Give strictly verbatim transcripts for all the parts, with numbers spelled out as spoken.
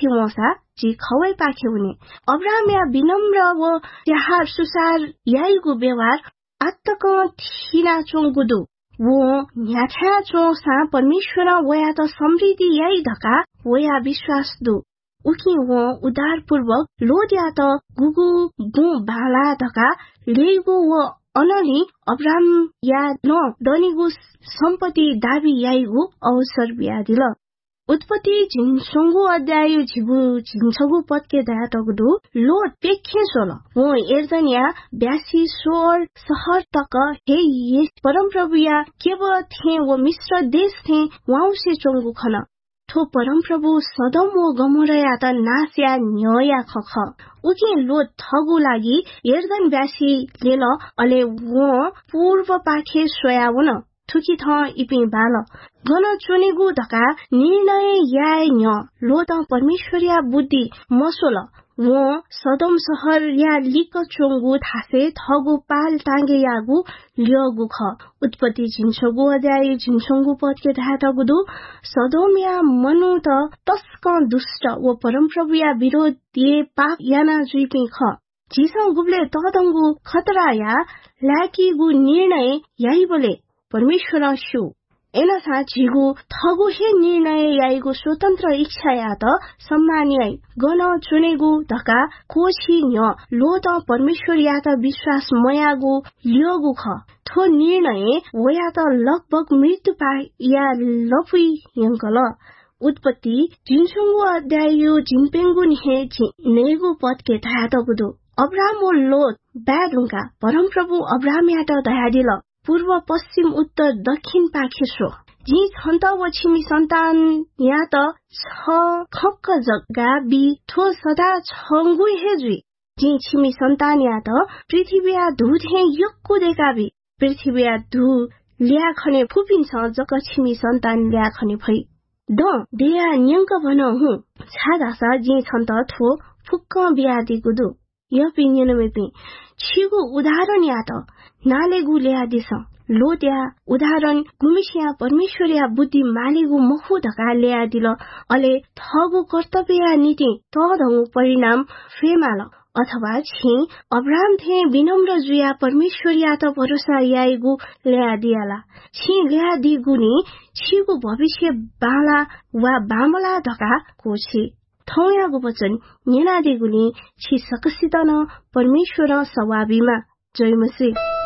पाखे वसा जी खवै पाखे हुने अब्राहम या विनम्र व त्याहार सुसार याइगु व्यवहार आत्तक थिना चोंगुदु वो न्याठा चोसा परमेश्वर वया त समृद्धि याइ धका वया विश्वास दु उकी वो उदार पूर्वक लोद्या त गुगु गु बाला धका लेगु वो अनली अब्राहम या न दनिगु सम्पत्ति दाबी याइगु अवसर बियादिल उत्पत्ति झिनसंगु अध्याय झिगु झिनसगु पदके दातगुदु लोट पेखे सोल वो एर्दनिया ब्यासी सोर सहर तक हे ये परम प्रभु या केवल थे वो मिश्र देश थे वहाँ से चोंगु खन थो परम प्रभु सदम वो गमोरया त नास्या न्यया खख उके लोट थगु लागि एर्दन ब्यासी लेल अले वो पूर्व पाखे सोयावन थुकी थ इपि बाल गन चुनेगु धका निर्णय याय न्य लो त परमेश्वरिया बुद्धि मसोल वो सदम सहर या लिक चोंगु थासे थगु पाल टांगे यागु लियोगु ख उत्पत्ति झिनसगु अध्याय झिनसंगु पदके धातगुदु सदम या मनु त तस्क दुष्ट वो परम प्रभु या विरोध दिए पाप याना जुइपि ख झिसं गुब्ले तदंगु खतरा या लाकीगु निर्णय याइ बोले परमेश्वर शु एनसा झिगु थगु हे निर्णय याइगु स्वतन्त्र इच्छा या त सम्मानीय गन चुनेगु धका कोछि न्य लो त परमेश्वर या त विश्वास मयागु लियोगु ख थो निर्णय वया त लगभग मृत्यु पा या लफुई यंकल उत्पत्ति जिनसंगु अध्याय जिनपेंगु निहे नेगु पद के थातगुदु अब्राहम ओ लोत ब्याडुंगा परम प्रभु अब्राहम यात दयादिल पूर्व पश्चिम उत्तर दक्षिण पाखेसो जी छन्त व छिमी सन्तान या त छ खक्क जग्गा बि थो सदा छंगु हेजुई जी छिमी सन्तान या त पृथ्वीया धुधे यक्कु देकाबि पृथ्वीया धु ल्या खने फुपिन्छ जक छिमी सन्तान ल्या खने भई द देया न्यंक भन हु छादासा जी छन्त थो फुक्क बियादि गुदु य पिन्यनमेपि छिगु उदाहरण या त नालेगु ल्यादिस लोत्या उदाहरण गुमिसिया परमेश्वरिया बुद्धि मालेगु मखु धका ल्यादिल अले थगु कर्तव्य नीति तदहु परिणाम फेमाल अथवा छि अब्राहम थे विनम्र जुया परमेश्वरिया त भरोसा याइगु ल्यादियाला छि ल्यादिगुनी छिगु भविष्य बाला वा बामला धका कोछि थौयागु वचन निनादिगुनी छि सकसितन परमेश्वर सवाबीमा जयमसी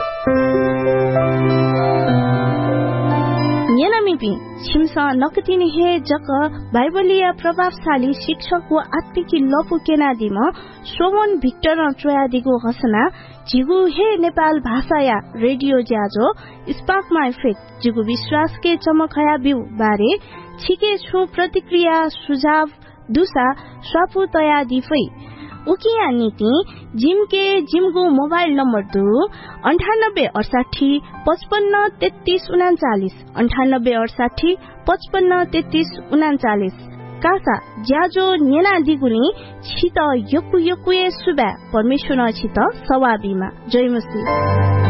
निनामिपि छिमसा नकतिनि हे जक बाइबलीय प्रभावशाली शिक्षक व आत्मिकी लपु केनादिम सोमन भिक्टर चोयादिगु घोषणा जिगु हे नेपाल भाषा या रेडियो ज्याजो स्पार्क माई फेथ जिगु विश्वास के चमकया बिउ बारे छिके छु प्रतिक्रिया सुझाव दुसा स्वापु तया दिफै उकिया नीति जिम के जिमगु मोबाइल नम्बर दु अंठानब्बे अड़साठी पचपन्न तेत्तीस उनाचालीस अंठानब्बे अड़साठी पचपन्न तेत्तीस उनाचालीस कासा ज्याजो नेना दिगुनी छित यकु यकुए सुबा परमेश्वर छित सवाबीमा जयमसी।